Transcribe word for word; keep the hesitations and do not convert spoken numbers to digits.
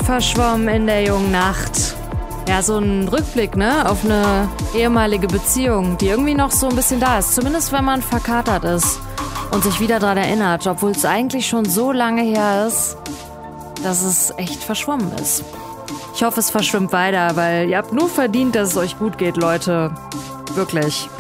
verschwommen in der jungen Nacht. Ja, so ein Rückblick, ne, auf eine ehemalige Beziehung, die irgendwie noch so ein bisschen da ist. Zumindest, wenn man verkatert ist und sich wieder daran erinnert, obwohl es eigentlich schon so lange her ist, dass es echt verschwommen ist. Ich hoffe, es verschwimmt weiter, weil ihr habt nur verdient, dass es euch gut geht, Leute. Wirklich.